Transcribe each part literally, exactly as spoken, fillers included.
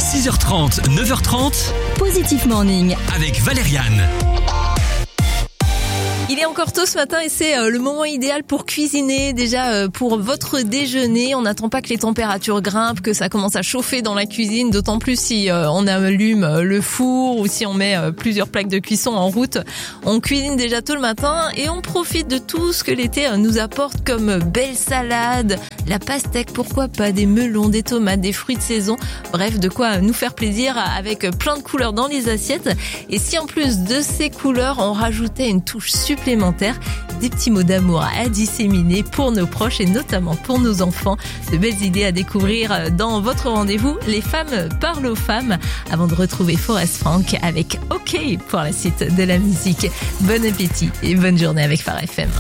six heures trente, neuf heures trente, Positif Morning. avec Valériane. Il est encore tôt ce matin et c'est euh, le moment idéal pour cuisiner. Déjà euh, pour votre déjeuner, on n'attend pas que les températures grimpent, que ça commence à chauffer dans la cuisine, d'autant plus si euh, on allume euh, le four ou si on met euh, plusieurs plaques de cuisson en route. On cuisine déjà tôt le matin et on profite de tout ce que l'été euh, nous apporte comme belle salade, la pastèque, pourquoi pas, des melons, des tomates, des fruits de saison. Bref, de quoi nous faire plaisir avec plein de couleurs dans les assiettes. Et si en plus de ces couleurs, on rajoutait une touche supplémentaire, des petits mots d'amour à disséminer pour nos proches et notamment pour nos enfants. De belles idées à découvrir dans votre rendez-vous Les femmes parlent aux femmes, avant de retrouver Forest Frank avec OK pour la suite de la musique. Bon appétit et bonne journée avec Phare F M.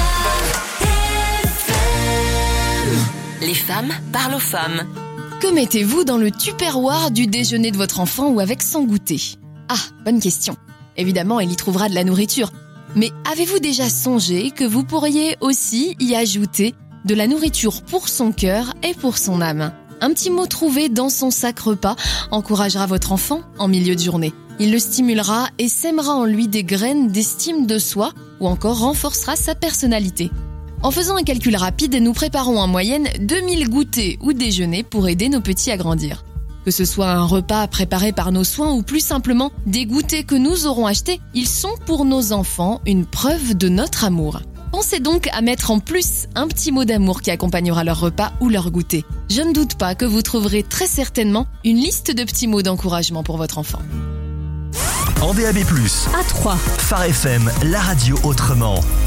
Les femmes parlent aux femmes. Que mettez-vous dans le tupperware du déjeuner de votre enfant ou avec son goûter? Ah, bonne question. Évidemment, elle y trouvera de la nourriture. Mais avez-vous déjà songé que vous pourriez aussi y ajouter de la nourriture pour son cœur et pour son âme? Un petit mot trouvé dans son sac repas encouragera votre enfant en milieu de journée. Il le stimulera et sèmera en lui des graines d'estime de soi ou encore renforcera sa personnalité. En faisant un calcul rapide, nous préparons en moyenne deux mille goûters ou déjeuners pour aider nos petits à grandir. Que ce soit un repas préparé par nos soins ou plus simplement des goûters que nous aurons achetés, ils sont pour nos enfants une preuve de notre amour. Pensez donc à mettre en plus un petit mot d'amour qui accompagnera leur repas ou leur goûter. Je ne doute pas que vous trouverez très certainement une liste de petits mots d'encouragement pour votre enfant. En D A B plus, À trois. Phare F M, la radio autrement.